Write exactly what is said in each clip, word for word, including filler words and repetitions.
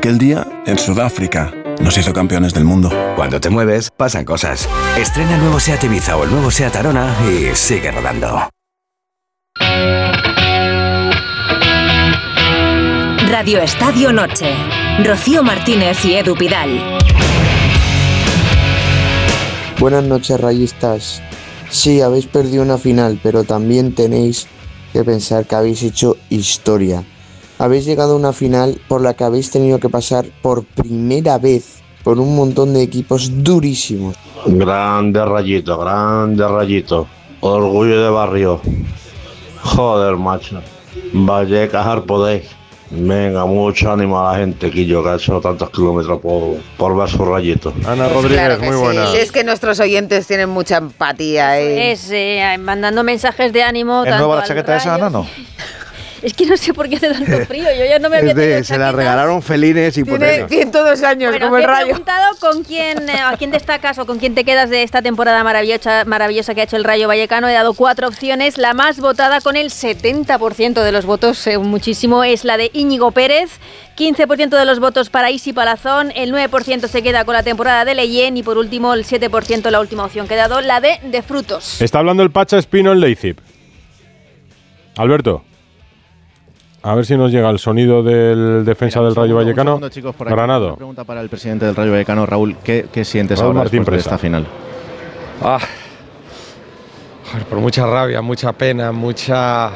Aquel día, en Sudáfrica, nos hizo campeones del mundo. Cuando te mueves, pasan cosas. Estrena el nuevo SEAT Ibiza o el nuevo SEAT Arona y sigue rodando. Radio Estadio Noche. Rocío Martínez y Edu Pidal. Buenas noches, rayistas. Sí, habéis perdido una final, pero también tenéis que pensar que habéis hecho historia. Habéis llegado a una final por la que habéis tenido que pasar por primera vez por un montón de equipos durísimos. Grande Rayito, grande Rayito. Orgullo de barrio. Joder, macho. Vallecas al poder. Venga, mucho ánimo a la gente que yo que ha hecho tantos kilómetros por, por ver su Rayito. Ana Rodríguez, claro muy sí. buena. Sí, es que nuestros oyentes tienen mucha empatía. ¿eh? Es eh, mandando mensajes de ánimo. ¿Es nueva la chaqueta de esa, Ana, no? Es que no sé por qué hace tanto frío. Yo ya no me había tenido Se la regalaron felines y Tiene ciento dos años, bueno, como el te he Rayo. preguntado con quién, eh, a quién destacas o con quién te quedas de esta temporada maravillosa, maravillosa que ha hecho el Rayo Vallecano. He dado cuatro opciones. La más votada con el setenta por ciento de los votos, eh, muchísimo, es la de Íñigo Pérez. quince por ciento de los votos para Isi Palazón. El nueve por ciento se queda con la temporada de Leyen. Y por último, el siete por ciento, la última opción que he dado, la de De Frutos. Está hablando el Pacha Espino en Leipzig. Alberto. A ver si nos llega el sonido del defensa Mira, del Rayo segundo, Vallecano. Segundo, chicos, por aquí. Granado. Una pregunta para el presidente del Rayo Vallecano, Raúl. ¿Qué, qué sientes Raúl ahora Martín después Presa. de esta final? Ah, joder, por mucha rabia, mucha pena, mucha... Ah,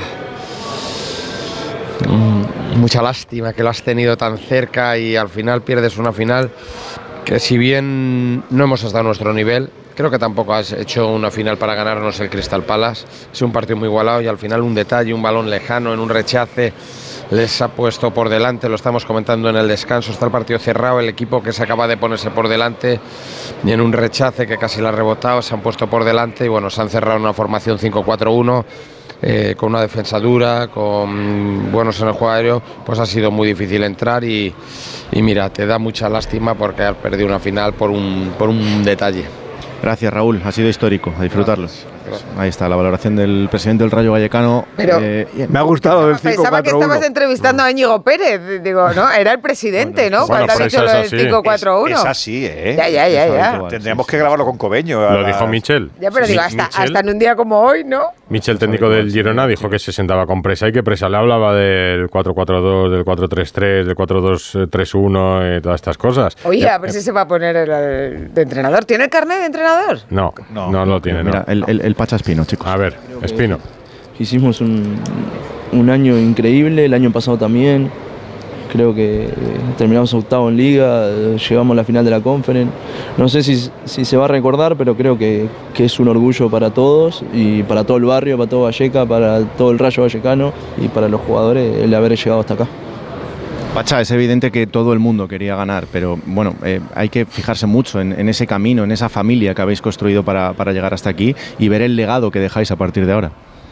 mm, mucha lástima que lo has tenido tan cerca y al final pierdes una final que si bien no hemos estado a nuestro nivel, creo que tampoco has hecho una final para ganarnos el Crystal Palace. Es un partido muy igualado y al final un detalle, un balón lejano en un rechace les ha puesto por delante. Lo estamos comentando en el descanso, está el partido cerrado, el equipo que se acaba de ponerse por delante y en un rechace que casi la ha rebotado se han puesto por delante y bueno, se han cerrado en una formación cinco cuatro uno. Eh, con una defensa dura, con buenos en el juego aéreo, pues ha sido muy difícil entrar y, y mira, te da mucha lástima porque has perdido una final por un, por un detalle. Gracias, Raúl, ha sido histórico, a disfrutarlo. Gracias. Ahí está la valoración del presidente del Rayo Vallecano. Pero eh, me ha gustado el cinco cuatro uno. Pensaba que estabas entrevistando a Íñigo Pérez. Digo, no, era el presidente, ¿no? Bueno, Cuando has dicho lo del cinco cuatro uno. Es, es así, ¿eh? Ya, ya, ya, ya. Tendríamos que grabarlo con Cobeño. Lo la... dijo Michel. Ya, pero sí, digo, hasta, Michel, hasta en un día como hoy, ¿no? Michel, técnico del Girona, dijo que se sentaba con Presa y que Presa le hablaba del cuatro cuatro dos, del cuatro tres tres, del cuatro dos tres uno, eh, todas estas cosas. Oye, ya, a ver si se va a poner el, el de entrenador. ¿Tiene el carnet de entrenador? No, no, no lo tiene. Mira, no. el, el, el Pacha Espino, chicos. A ver, Espino. Hicimos un, un año increíble, el año pasado también. Creo que terminamos octavo en Liga, llegamos a la final de la Conference. No sé si, si se va a recordar, pero creo que, que es un orgullo para todos y para todo el barrio, para todo Valleca, para todo el Rayo Vallecano y para los jugadores el haber llegado hasta acá. Pacha, es evidente que todo el mundo quería ganar, pero bueno, eh, hay que fijarse mucho en, en ese camino, en esa familia que habéis construido para, para llegar hasta aquí y ver el legado que dejáis a partir de ahora.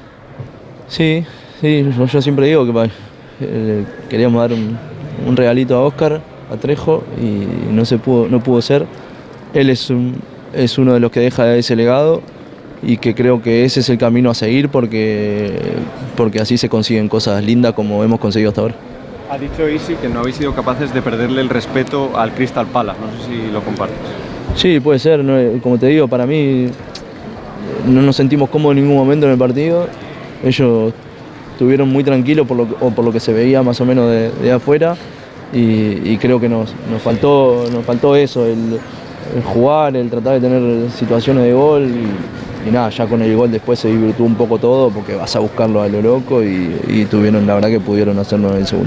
Sí, sí, yo, yo siempre digo que eh, queríamos dar un, un regalito a Óscar, a Trejo, y no se pudo, no pudo ser. Él es, un, es uno de los que deja ese legado y que creo que ese es el camino a seguir porque, porque así se consiguen cosas lindas como hemos conseguido hasta ahora. Ha dicho Isi que no habéis sido capaces de perderle el respeto al Crystal Palace, no sé si lo compartes. Sí, puede ser, no, como te digo, para mí no nos sentimos cómodos en ningún momento en el partido. Ellos estuvieron muy tranquilos por lo, o por lo que se veía más o menos de, de afuera y, y creo que nos, nos, faltó, nos faltó eso, el, el jugar, el tratar de tener situaciones de gol y, y nada, ya con el gol después se divirtió un poco todo porque vas a buscarlo a lo loco y, y tuvieron, la verdad que pudieron hacernos en el segundo.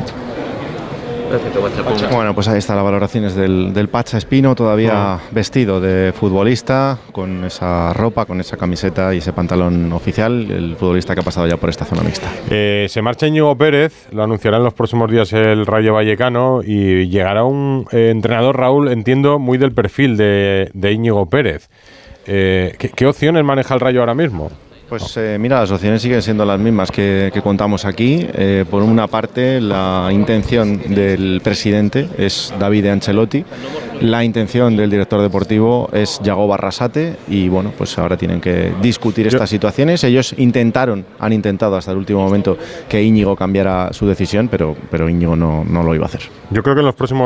Bueno, pues ahí está la valoraciones del, del Pacha Espino, todavía oh. vestido de futbolista, con esa ropa, con esa camiseta y ese pantalón oficial, el futbolista que ha pasado ya por esta zona mixta. Eh, se marcha Íñigo Pérez, lo anunciará en los próximos días el Rayo Vallecano y llegará un eh, entrenador, Raúl, entiendo, muy del perfil de, de Íñigo Pérez. Eh, ¿qué, ¿Qué opciones maneja el Rayo ahora mismo? Pues eh, mira, las opciones siguen siendo las mismas que, que contamos aquí. Eh, por una parte, la intención del presidente es David Ancelotti, la intención del director deportivo es Yago Barrasate y bueno, pues ahora tienen que discutir estas situaciones. Ellos intentaron, han intentado hasta el último momento que Íñigo cambiara su decisión, pero, pero Íñigo no, no lo iba a hacer. Yo creo que en los próximos